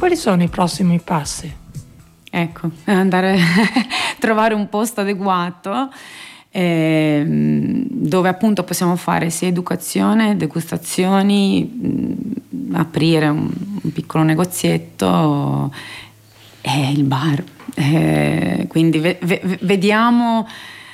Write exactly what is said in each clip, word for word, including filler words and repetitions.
Quali sono i prossimi passi? Ecco, andare a trovare un posto adeguato eh, dove appunto possiamo fare sia educazione, degustazioni, mh, aprire un, un piccolo negozietto e il bar. Eh, quindi ve- ve- vediamo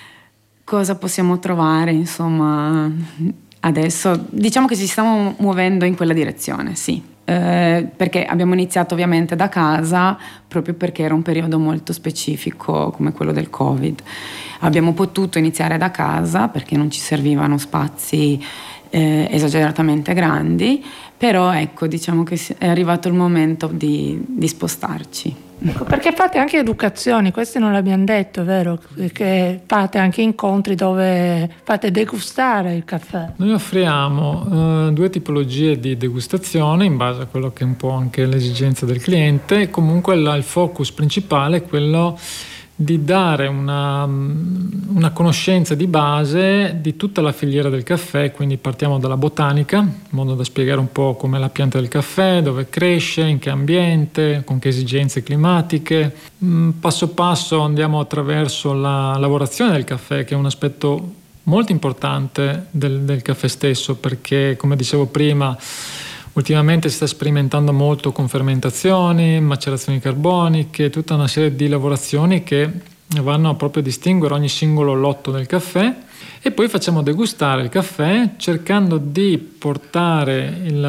cosa possiamo trovare, insomma. Adesso diciamo che ci stiamo muovendo in quella direzione, sì. Eh, perché abbiamo iniziato ovviamente da casa proprio perché era un periodo molto specifico come quello del Covid. Abbiamo potuto iniziare da casa perché non ci servivano spazi eh, esageratamente grandi, però ecco, diciamo che è arrivato il momento di, di spostarci. Ecco, perché fate anche educazioni, questo non l'abbiamo detto, vero? Che fate anche incontri dove fate degustare il caffè. Noi offriamo uh, due tipologie di degustazione in base a quello che è un po' anche l'esigenza del cliente. Comunque la, il focus principale è quello di dare una, una conoscenza di base di tutta la filiera del caffè, quindi partiamo dalla botanica, in modo da spiegare un po' com'è la pianta del caffè, dove cresce, in che ambiente, con che esigenze climatiche. Passo passo andiamo attraverso la lavorazione del caffè, che è un aspetto molto importante del, del caffè stesso, perché come dicevo prima, ultimamente si sta sperimentando molto con fermentazioni, macerazioni carboniche, tutta una serie di lavorazioni che vanno proprio a distinguere ogni singolo lotto del caffè, e poi facciamo degustare il caffè cercando di portare il,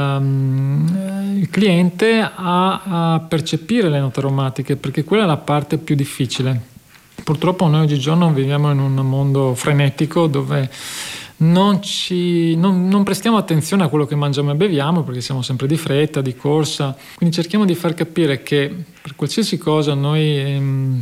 um, il cliente a, a percepire le note aromatiche, perché quella è la parte più difficile. Purtroppo noi oggigiorno viviamo in un mondo frenetico dove Non, ci, non, non prestiamo attenzione a quello che mangiamo e beviamo, perché siamo sempre di fretta, di corsa, quindi cerchiamo di far capire che per qualsiasi cosa noi ehm,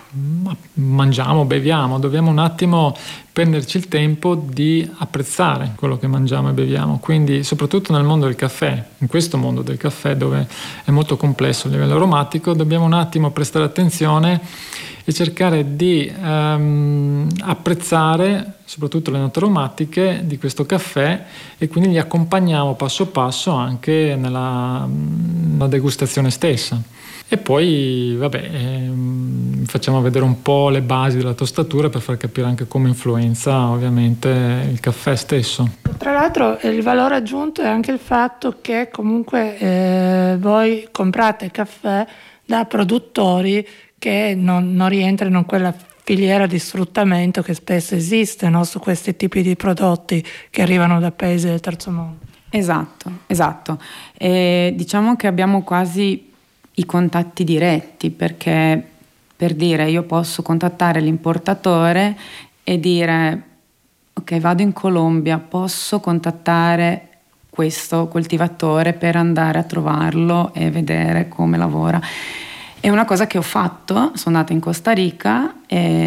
mangiamo, beviamo, dobbiamo un attimo prenderci il tempo di apprezzare quello che mangiamo e beviamo. Quindi soprattutto nel mondo del caffè, in questo mondo del caffè dove è molto complesso a livello aromatico, dobbiamo un attimo prestare attenzione e cercare di um, apprezzare soprattutto le note aromatiche di questo caffè, e quindi li accompagniamo passo passo anche nella, nella degustazione stessa. E poi vabbè, ehm, facciamo vedere un po' le basi della tostatura per far capire anche come influenza ovviamente il caffè stesso. Tra l'altro il valore aggiunto è anche il fatto che comunque eh, voi comprate caffè da produttori che non, non rientrano in quella filiera di sfruttamento che spesso esiste, no? Su questi tipi di prodotti che arrivano da paesi del terzo mondo. Esatto, esatto. E diciamo che abbiamo quasi i contatti diretti, perché per dire io posso contattare l'importatore e dire ok, vado in Colombia, posso contattare questo coltivatore per andare a trovarlo e vedere come lavora. È una cosa che ho fatto, sono andata in Costa Rica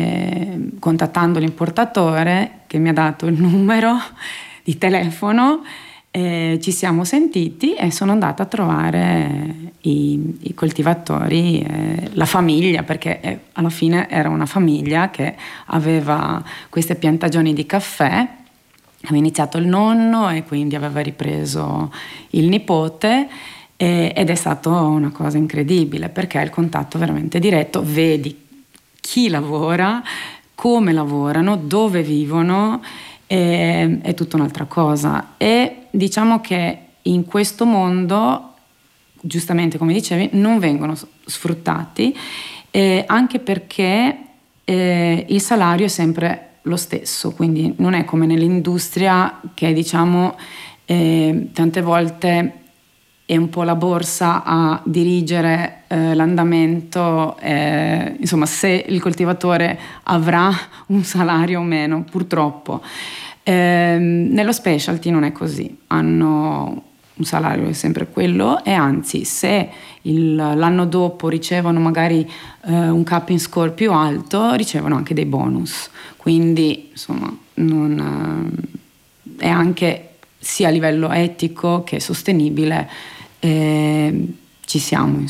e, contattando l'importatore che mi ha dato il numero di telefono, eh, ci siamo sentiti e sono andata a trovare i, i coltivatori, eh, la famiglia, perché eh, alla fine era una famiglia che aveva queste piantagioni di caffè. Aveva iniziato il nonno e quindi aveva ripreso il nipote. Ed è stata una cosa incredibile, perché è il contatto veramente diretto, vedi chi lavora, come lavorano, dove vivono, è, è tutta un'altra cosa. E diciamo che in questo mondo, giustamente come dicevi, non vengono sfruttati, eh, anche perché eh, il salario è sempre lo stesso, quindi non è come nell'industria che diciamo eh, tante volte è un po' la borsa a dirigere eh, l'andamento, eh, insomma, se il coltivatore avrà un salario o meno, purtroppo. Eh, nello specialty non è così, hanno un salario è sempre quello, e anzi se il, l'anno dopo ricevono magari eh, un capping score più alto, ricevono anche dei bonus, quindi insomma non, eh, è anche sia a livello etico che sostenibile. Eh, ci siamo, insomma.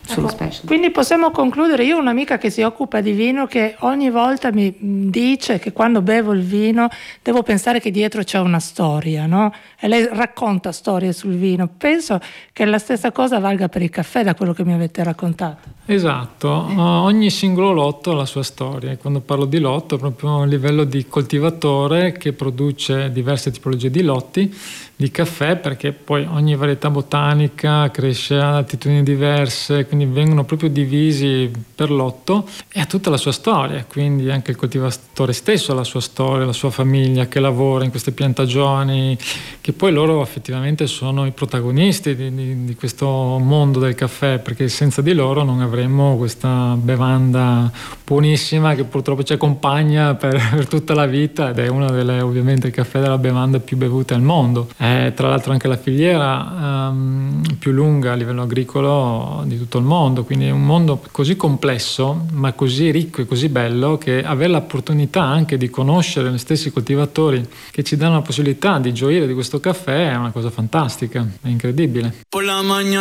sullo ecco, specialty. Quindi possiamo concludere, io ho un'amica che si occupa di vino che ogni volta mi dice che quando bevo il vino devo pensare che dietro c'è una storia, no? E lei racconta storie sul vino. Penso che la stessa cosa valga per il caffè, da quello che mi avete raccontato. Esatto, ogni singolo lotto ha la sua storia, e quando parlo di lotto è proprio a livello di coltivatore che produce diverse tipologie di lotti di caffè, perché poi ogni varietà botanica cresce a altitudini diverse, quindi vengono proprio divisi per lotto e ha tutta la sua storia, quindi anche il coltivatore stesso ha la sua storia, la sua famiglia che lavora in queste piantagioni, che poi loro effettivamente sono i protagonisti di, di, di questo mondo del caffè, perché senza di loro non avremmo questa bevanda buonissima che purtroppo ci accompagna per, per tutta la vita, ed è una delle, ovviamente il caffè, della bevanda più bevuta al mondo. È tra l'altro anche la filiera um, più lunga a livello agricolo di tutto il mondo, quindi è un mondo così complesso ma così ricco e così bello che avere l'opportunità anche di conoscere gli stessi coltivatori che ci danno la possibilità di gioire di questo caffè è una cosa fantastica, è incredibile.